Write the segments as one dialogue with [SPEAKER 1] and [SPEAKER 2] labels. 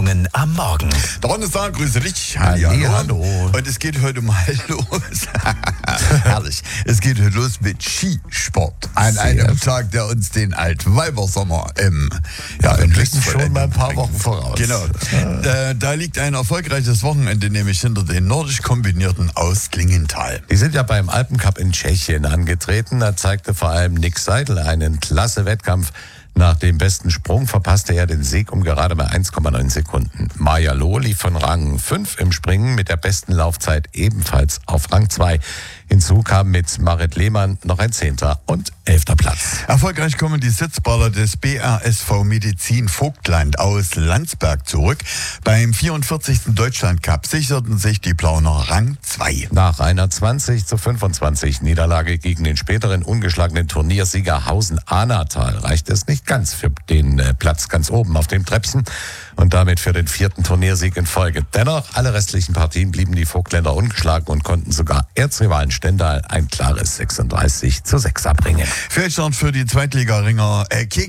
[SPEAKER 1] Sendungen am Morgen.
[SPEAKER 2] Donnerstag, grüße dich.
[SPEAKER 3] Hallo.
[SPEAKER 2] Und es geht heute mal los. Herrlich. Es geht heute los mit Skisport. An einem Tag, der uns den Altweibersommer im
[SPEAKER 3] schon mal ein paar Wochen voraus.
[SPEAKER 2] Genau. Da liegt ein erfolgreiches Wochenende, nämlich hinter den nordisch kombinierten aus Klingenthal.
[SPEAKER 3] Die sind ja beim Alpencup in Tschechien angetreten. Da zeigte vor allem Nick Seidel einen klasse Wettkampf. Nach dem besten Sprung verpasste er den Sieg um gerade mal 1,9 Sekunden. Maja Loh lief von Rang 5 im Springen mit der besten Laufzeit ebenfalls auf Rang 2. Hinzu kam mit Marit Lehmann noch ein 10. und 11. Platz.
[SPEAKER 2] Erfolgreich kommen die Sitzballer des BASV Medizin Vogtland aus Landsberg zurück. Beim 44. Deutschlandcup sicherten sich die Plauner Rang 2.
[SPEAKER 3] Nach einer 20:25 Niederlage gegen den späteren ungeschlagenen Turniersieger Hausen-Ahnatal reichte es nicht ganz für den Platz ganz oben auf dem Treppchen und damit für den 4. Turniersieg in Folge. Dennoch, alle restlichen Partien blieben die Vogtländer ungeschlagen und konnten sogar Erzrivalen Stendal ein klares 36:6 erbringen.
[SPEAKER 2] Fehlstart für die Zweitliga-Kegler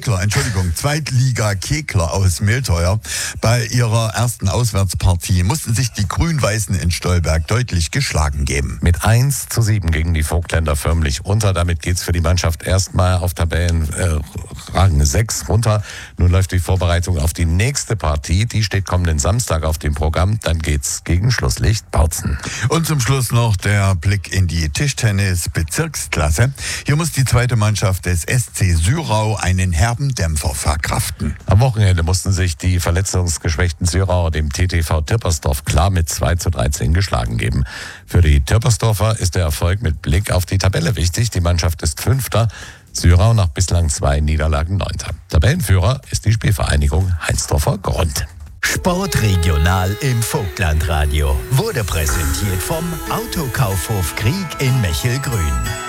[SPEAKER 2] aus Mehlteuer. Bei ihrer ersten Auswärtspartie mussten sich die Grün-Weißen in Stolberg deutlich geschlagen geben.
[SPEAKER 3] Mit 1:7 gegen die Vogtländer förmlich unter. Damit geht's für die Mannschaft erstmal auf Tabellenrang 6 runter. Nun läuft die Vorbereitung auf die nächste Partie. Die steht kommenden Samstag auf dem Programm. Dann geht's gegen Schlusslicht Bautzen.
[SPEAKER 2] Und zum Schluss noch der Blick in die Tischtennis-Bezirksklasse. Hier muss die zweite Mannschaft des SC Syrau einen herben Dämpfer verkraften.
[SPEAKER 3] Am Wochenende mussten sich die verletzungsgeschwächten Syrauer dem TTV Tirpersdorf klar mit 2:13 geschlagen geben. Für die Tirpersdorfer ist der Erfolg mit Blick auf die Tabelle wichtig. Die Mannschaft ist 5. Syrau nach bislang 2 Niederlagen 9. Tabellenführer ist die Spielvereinigung Heinsdorfer Grund.
[SPEAKER 1] Sportregional im Vogtlandradio wurde präsentiert vom Autokaufhof Krieg in Mechelgrün.